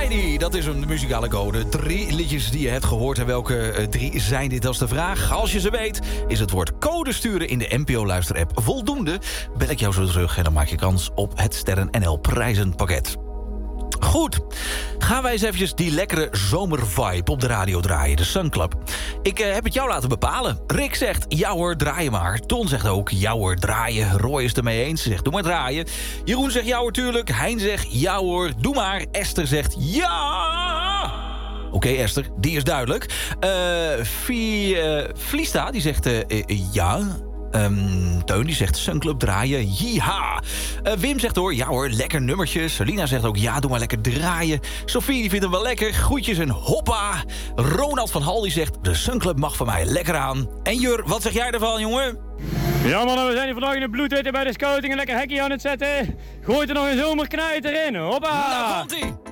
Lady, dat is een muzikale code. 3 liedjes die je hebt gehoord. En welke 3 zijn dit als de vraag? Als je ze weet, is het woord code sturen in de NPO-luisterapp voldoende. Bel ik jou zo terug en dan maak je kans op het Sterren NL prijzenpakket. Goed, gaan wij eens eventjes die lekkere zomervibe op de radio draaien, de Sun Club. Ik heb het jou laten bepalen. Rick zegt, ja hoor, draaien maar. Ton zegt ook, ja hoor, draaien. Roy is het ermee eens, ze zegt, doe maar draaien. Jeroen zegt, ja hoor, tuurlijk. Hein zegt, ja hoor, doe maar. Esther zegt, ja! Oké, Esther, die is duidelijk. Vlista, die zegt, ja... Teun die zegt Sun Club draaien, jiha. Wim zegt hoor, ja hoor, lekker nummertjes. Selina zegt ook, ja, doe maar lekker draaien. Sophie die vindt hem wel lekker, groetjes en hoppa. Ronald van Hal die zegt, de Sun Club mag van mij lekker aan. En Jur, wat zeg jij ervan, jongen? Ja mannen, we zijn hier vandaag in de bloedhitte bij de scouting. Een lekker hekje aan het zetten. Gooit er nog een zomerknijter in, hoppa. Nou komt-ie.